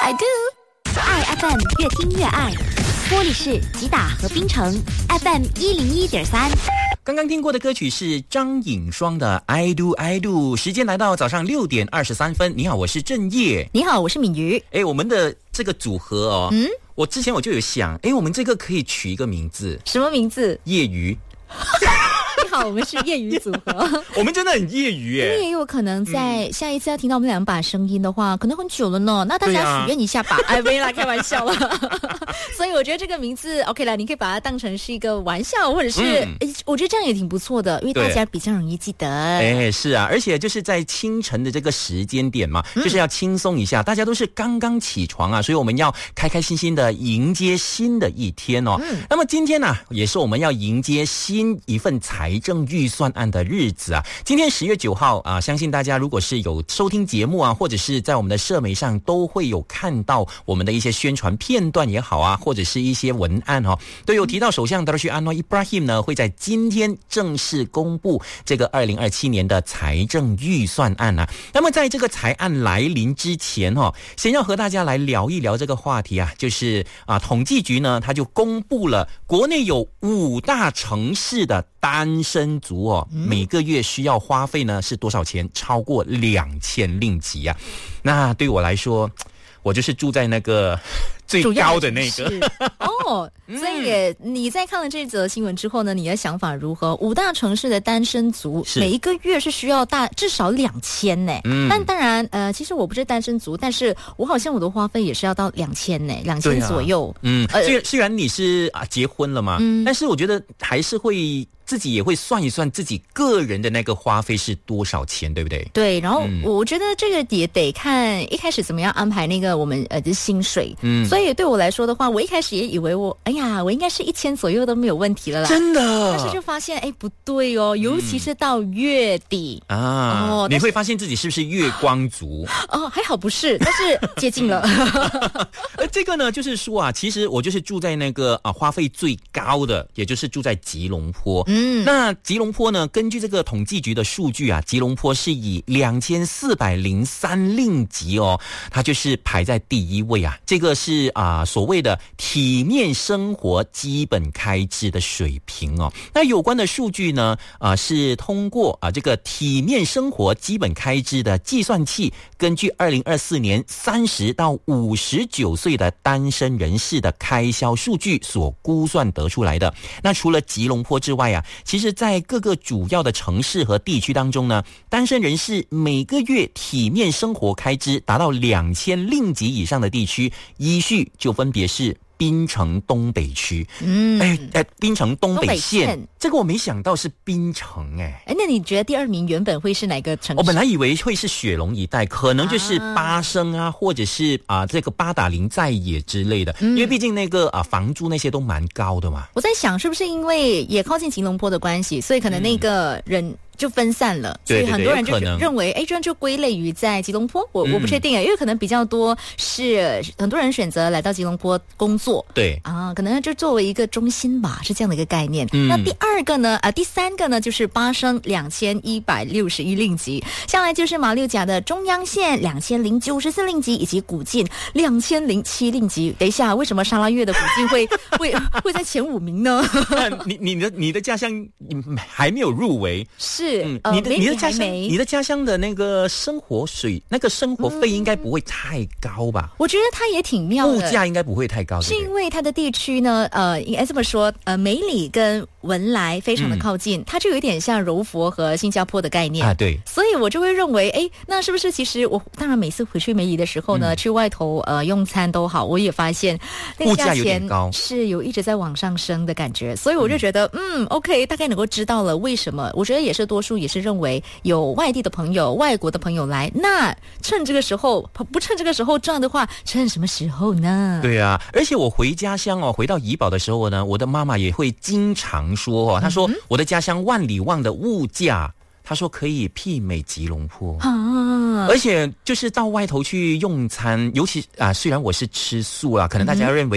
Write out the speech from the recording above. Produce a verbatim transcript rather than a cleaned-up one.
I do。 爱 F M 越听越爱，玻璃市吉打和槟城 F M 一零一点三。 刚刚听过的歌曲是张颖双的 I Do I Do。 时间来到早上六点二十三分。你好，我是郑业。 你好，我是敏瑜。 哎，我们的这个组合哦，嗯，我之前我就有想，哎，我们这个可以取一个名字。 什么名字？ 业余。 你好，我们是业余组合。 我们真的很业余耶， 因为也有可能在下一次要听到我们两把声音的话，嗯、可能很久了呢。那大家许愿一下吧。哎，没啦，开玩笑了。所以我觉得这个名字 OK 啦，你可以把它当成是一个玩笑，或者是、嗯、我觉得这样也挺不错的，因为大家比较容易记得。 哎，是啊，而且就是在清晨的这个时间点嘛，嗯、就是要轻松一下，大家都是刚刚起床啊，所以我们要开开心心的迎接新的一天哦。嗯、那么今天呢、啊，也是我们要迎接新一份财政预算案的日子啊。今天十月九号啊，相信大家如果是有收听节目啊，或者是在我们的社媒上都会有看到我们的一些宣传片段也好啊，或者是一些文案哦，都有提到首相达鲁许安诺伊布拉欣呢会在今天正式公布这个二零二七年的财政预算案啊。那么在这个财案来临之前哦，先要和大家来聊一聊这个话题啊，就是啊统计局呢他就公布了国内有五大城市的单身族哦，每个月需要花费呢是多少钱？超过两千令吉啊！那对我来说，我就是住在那个最高的那个哦。所以也你在看了这则新闻之后呢，你的想法如何？五大城市的单身族每一个月是需要大至少两千呢。嗯，但当然呃，其实我不是单身族，但是我好像我的花费也是要到两千呢，两千左右。 嗯，呃、虽然虽然你是啊结婚了嘛，嗯，但是我觉得还是会。自己也会算一算自己个人的那个花费是多少钱，对不对？ 对，然后我觉得这个也得看一开始怎么样安排那个我们呃的薪水。嗯，所以对我来说的话，我一开始也以为我哎呀，我应该是一千左右都没有问题了啦。 真的， 但是就发现哎不对哦，尤其是到月底、 嗯、啊，哦，你会发现自己是不是月光族？ 哦，还好不是，但是接近了。 而这个呢，就是说啊，其实我就是住在那个啊花费最高的，也就是住在吉隆坡。嗯。嗯，那吉隆坡呢？根据这个统计局的数据啊，吉隆坡是以两千四百零三令吉哦，它就是排在第一位啊。这个是啊、呃、所谓的体面生活基本开支的水平哦。那有关的数据呢，啊、呃、是通过啊、呃、这个体面生活基本开支的计算器，根据二零二四年三十到五十九岁的单身人士的开销数据所估算得出来的。那除了吉隆坡之外啊。其实在各个主要的城市和地区当中呢，单身人士每个月体面生活开支达到两千令吉以上的地区，依序就分别是槟城东北区，嗯，哎哎，槟城东北县，北这个我没想到是槟城，哎， 哎，那你觉得第二名原本会是哪个城市？ 我本来以为会是雪隆一带，可能就是巴生啊，啊或者是啊这个八达岭在野之类的，嗯、因为毕竟那个啊房租那些都蛮高的嘛。 我在想，是不是因为也靠近吉隆坡的关系，所以可能那个人。嗯就分散了，所以很多人就认为，哎，这样就归类于在吉隆坡。我、嗯、我不确定啊，因为可能比较多是很多人选择来到吉隆坡工作， 对啊，可能就作为一个中心吧，是这样的一个概念。嗯、那第二个呢，啊，第三个呢，就是巴生两千一百六十一令吉，下来就是马六甲的中央线两千零九十四令吉，以及古晋两千零七令吉。等一下，为什么沙拉越的古晋会会会在前五名呢？ 你你的你的家乡还没有入围是。 嗯，你的、呃、你的家乡，你的家乡的那个生活水，那个生活费应该不会太高吧？ 嗯、我觉得它也挺妙的， 物价应该不会太高， 是因为它的地区呢，呃，应该这么说，呃，梅里跟文莱非常的靠近，嗯、它就有点像柔佛和新加坡的概念啊，对， 所以我就会认为，哎，那是不是其实我当然每次回去梅里的时候呢，嗯、去外头呃用餐都好，我也发现那个价钱是有一直在往上升的感觉，所以我就觉得，嗯, 嗯 ，OK， 大概能够知道了为什么，我觉得也是多。多数也是认为有外地的朋友、外国的朋友来，那趁这个时候不趁这个时候赚的话，趁什么时候呢？ 对啊，而且我回家乡哦，回到怡保的时候呢，我的妈妈也会经常说哦，她说我的家乡万里望的物价。他说可以媲美吉隆坡啊，而且就是到外头去用餐，尤其啊，虽然我是吃素啦，可能大家认为